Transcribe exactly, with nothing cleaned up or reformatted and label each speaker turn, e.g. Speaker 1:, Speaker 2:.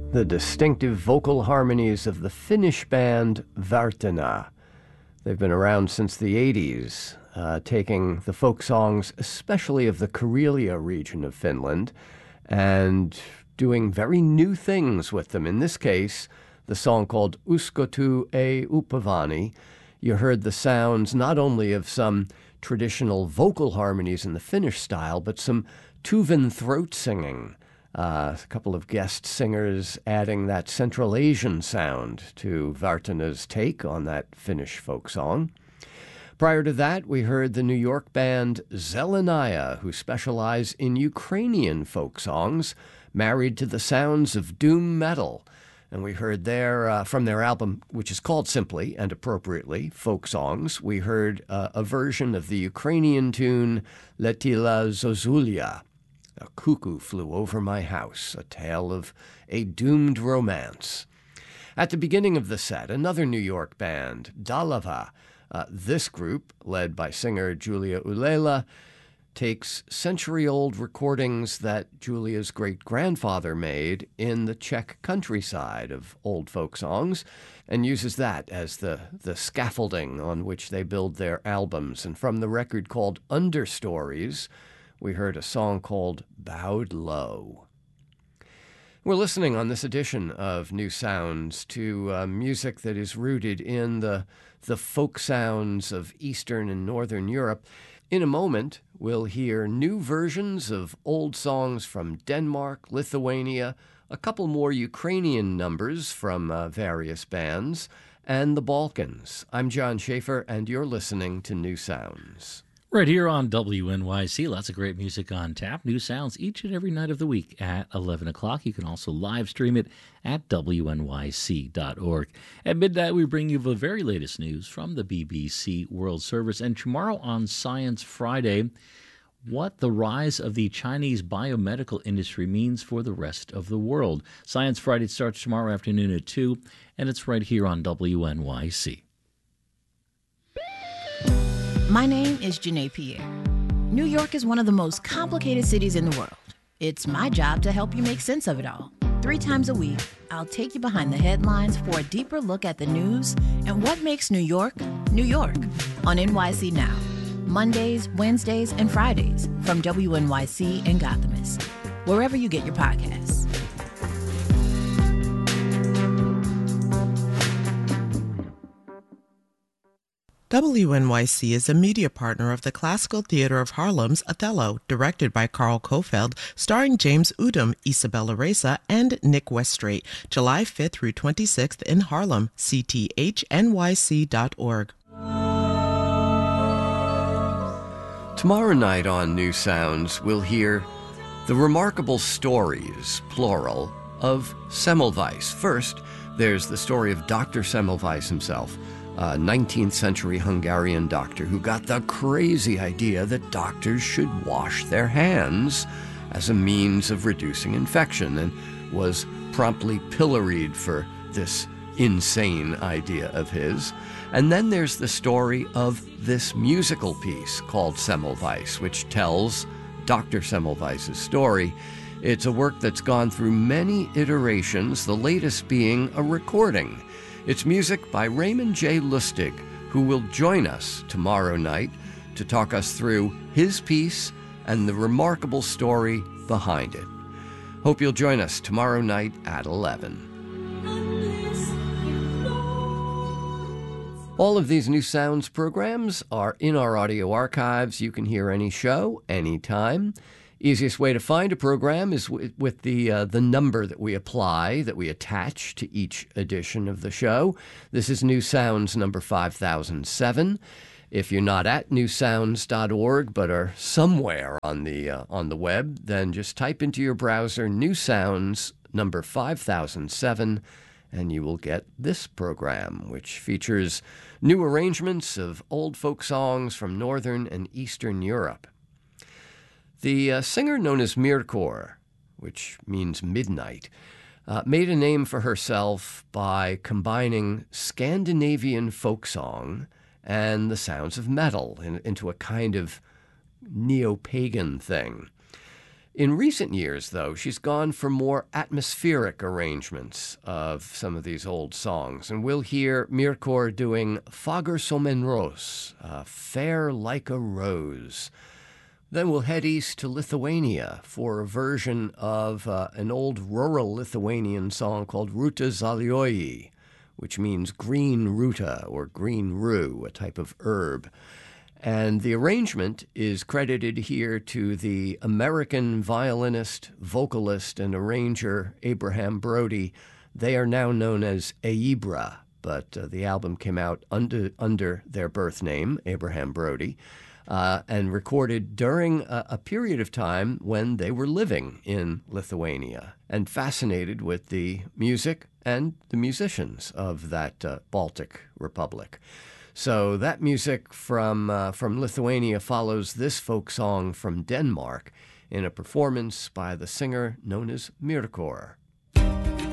Speaker 1: The distinctive vocal harmonies of the Finnish band Värtänä. They've been around since the eighties, uh, taking the folk songs, especially of the Karelia region of Finland, and doing very new things with them. In this case, the song called Uskotu ei upavani. You heard the sounds not only of some traditional vocal harmonies in the Finnish style, but some Tuvan throat singing. Uh, a couple of guest singers adding that Central Asian sound to Värtänä's take on that Finnish folk song. Prior to that, we heard the New York band Zelenaya, who specialize in Ukrainian folk songs, married to the sounds of doom metal. And we heard their, uh, from their album, which is called simply and appropriately Folk Songs, we heard uh, a version of the Ukrainian tune Letila Zozulia. A cuckoo flew over my house, a tale of a doomed romance. At the beginning of the set, another New York band, Dalava. Uh, this group, led by singer Julia Ulela, takes century-old recordings that Julia's great-grandfather made in the Czech countryside of old folk songs and uses that as the, the scaffolding on which they build their albums. And from the record called Understories, we heard a song called Bowed Low. We're listening on this edition of New Sounds to uh, music that is rooted in the, the folk sounds of Eastern and Northern Europe. In a moment, we'll hear new versions of old songs from Denmark, Lithuania, a couple more Ukrainian numbers from uh, various bands, and the Balkans. I'm John Schaefer, and you're listening to New Sounds.
Speaker 2: Right here on W N Y C, lots of great music on tap. New sounds each and every night of the week at eleven o'clock. You can also live stream it at W N Y C dot org. At midnight, we bring you the very latest news from the B B C World Service. And tomorrow on Science Friday, what the rise of the Chinese biomedical industry means for the rest of the world. Science Friday starts tomorrow afternoon at two, and it's right here on W N Y C.
Speaker 3: My name is Janae Pierre. New York is one of the most complicated cities in the world. It's my job to help you make sense of it all. Three times a week, I'll take you behind the headlines for a deeper look at the news and what makes New York, New York, on N Y C Now. Mondays, Wednesdays, and Fridays from W N Y C and Gothamist, wherever you get your podcasts.
Speaker 4: W N Y C is a media partner of the Classical Theater of Harlem's Othello, directed by Carl Kofeld, starring James Udom, Isabella Reza, and Nick Westrate, July fifth through twenty-sixth in Harlem, C T H N Y C dot org.
Speaker 1: Tomorrow night on New Sounds, we'll hear the remarkable stories, plural, of Semmelweis. First, there's the story of Doctor Semmelweis himself, a nineteenth century Hungarian doctor who got the crazy idea that doctors should wash their hands as a means of reducing infection and was promptly pilloried for this insane idea of his. And then there's the story of this musical piece called Semmelweis, which tells Doctor Semmelweis's story. It's a work that's gone through many iterations, the latest being a recording. It's music by Raymond J. Lustig, who will join us tomorrow night to talk us through his piece and the remarkable story behind it. Hope you'll join us tomorrow night at eleven. All of these New Sounds programs are in our audio archives. You can hear any show, anytime. Easiest way to find a program is w- with the uh, the number that we apply, that we attach to each edition of the show. This is New Sounds number five thousand seven. If you're not at new sounds dot org but are somewhere on the uh, on the web, then just type into your browser New Sounds number five thousand seven, and you will get this program, which features new arrangements of old folk songs from Northern and Eastern Europe. The uh, singer known as Mirkor, which means midnight, uh, made a name for herself by combining Scandinavian folk song and the sounds of metal in, into a kind of neo-pagan thing. In recent years, though, she's gone for more atmospheric arrangements of some of these old songs. And we'll hear Mircor doing Fager som en ros, uh, Fair Like a Rose. Then we'll head east to Lithuania for a version of uh, an old rural Lithuanian song called Ruta Žalioji, which means green ruta or green rue, a type of herb. And the arrangement is credited here to the American violinist, vocalist, and arranger Abraham Brody. They are now known as Aibra, but uh, the album came out under, under their birth name, Abraham Brody, uh, and recorded during a, a period of time when they were living in Lithuania and fascinated with the music and the musicians of that uh, Baltic Republic. So that music from uh, from Lithuania follows this folk song from Denmark in a performance by the singer known as Mircor.